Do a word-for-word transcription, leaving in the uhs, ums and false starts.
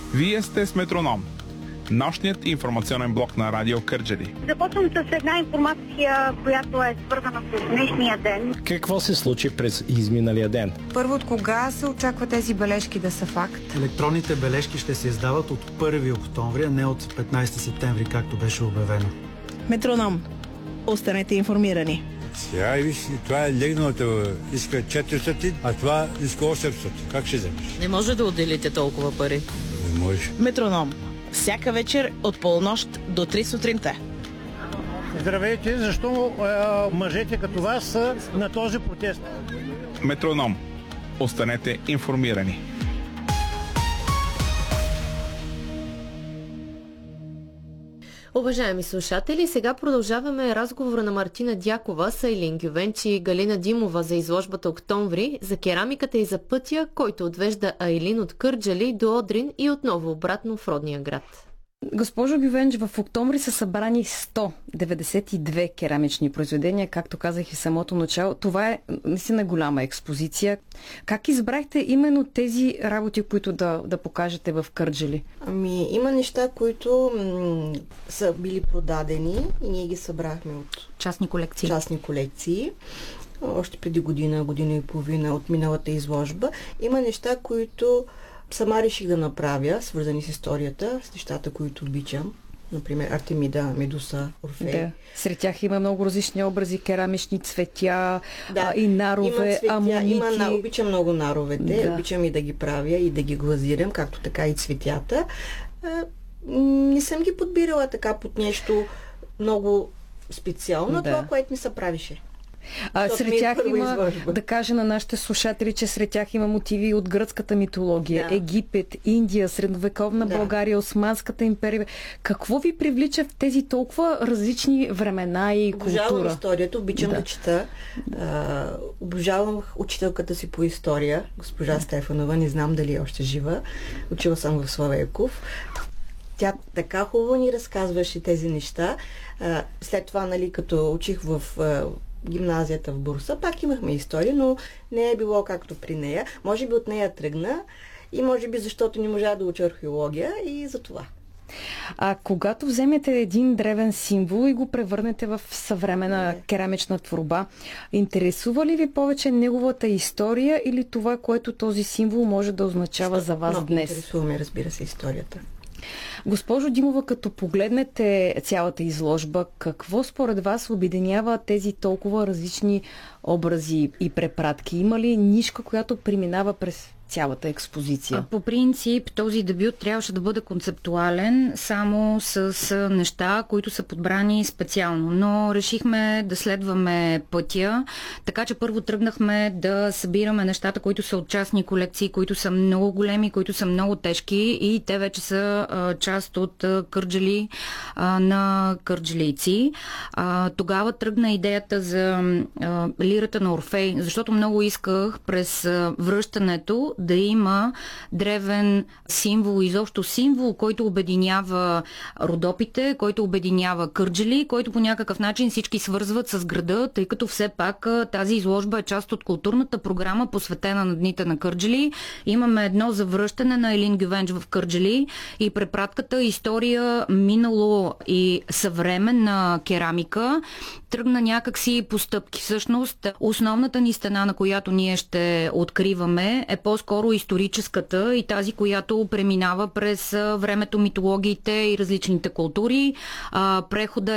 Вие сте с Метроном, нощният информационен блок на Радио Кърджали. Започвам с една информация, която е свързана с днешния ден. Какво се случи през изминалия ден? Първо, от кога се очаква тези бележки да са факт? Електронните бележки ще се издават от първи октомври, а не от петнайсети септември, както беше обявено. Метроном. Останете информирани. Сега и виж, това е легналата, иска четиристотин, а това иска осемстотин. Как ще вземеш? Не може да отделите толкова пари. Не може. Метроном. Всяка вечер от полунощ до три сутринта. Здравейте, защо е, мъжете като вас са на този протест? Метроном. Останете информирани. Уважаеми слушатели, сега продължаваме разговора на Мартина Дякова с Айлин Гювенч и Галина Димова за изложбата Октомври, за керамиката и за пътя, който отвежда Айлин от Кърджали до Одрин и отново обратно в родния град. Госпожо Гювенч, в октомври са събрани сто деветдесет и две керамични произведения, както казах и в самото начало. Това е наистина голяма експозиция. Как избрахте именно тези работи, които да, да покажете в Кърджали? Ами, има неща, които м- са били продадени и ние ги събрахме от частни колекции. частни колекции. Още преди година, година и половина от миналата изложба. Има неща, които сама реших да направя, свързани с историята, с нещата, които обичам. Например, Артемида, Медуса, Орфей. Да. Сред тях има много различни образи, керамични цветя, да, а, и нарове, има цветя, амонити. Има, на, обичам много наровете, да. Обичам и да ги правя, и да ги глазирам, както така и цветята. А, не съм ги подбирала така под нещо много специално, да. Това, което ми се правише. А, сред тях има, изложба. Да кажа на нашите слушатели, че сред тях има мотиви от гръцката митология, да. Египет, Индия, средновековна да. България, Османската империя. Какво ви привлича в тези толкова различни времена и култура? Обожавам историята, обичам да, да чета. А, обожавам учителката си по история, госпожа Стефанова, не знам дали е още жива. Учила съм в Славейков. Тя така хубаво ни разказваше тези неща. А, след това, нали, като учих в гимназията в Бурса, пак имахме история, но не е било както при нея. Може би от нея тръгна и може би защото не можа да уча археология и за това. А когато вземете един древен символ и го превърнете в съвременна не. керамична творба, интересува ли ви повече неговата история или това, което този символ може да означава Що? за вас Но, днес? Интересуваме, разбира се, историята. Госпожо Димова, като погледнете цялата изложба, какво според вас обединява тези толкова различни образи и препратки? Има ли нишка, която преминава през цялата експозиция? По принцип, този дебют трябваше да бъде концептуален, само с неща, които са подбрани специално. Но решихме да следваме пътя, така че първо тръгнахме да събираме нещата, които са от частни колекции, които са много големи, които са много тежки и те вече са а, част от а, Кърджали а, на кърджалийци. А, тогава тръгна идеята за а, лирата на Орфей, защото много исках през а, връщането да има древен символ, изобщо символ, който обединява Родопите, който обединява Кърджали, който по някакъв начин всички свързват с града, тъй като все пак тази изложба е част от културната програма, посветена на дните на Кърджали. Имаме едно завръщане на Айлин Гювенч в Кърджали и препратката история, минало и съвременна керамика тръгна някакси по стъпки. Всъщност, основната ни стена, на която ние ще откриваме, е по-скоро историческата и тази, която преминава през времето, митологиите и различните култури. Прехода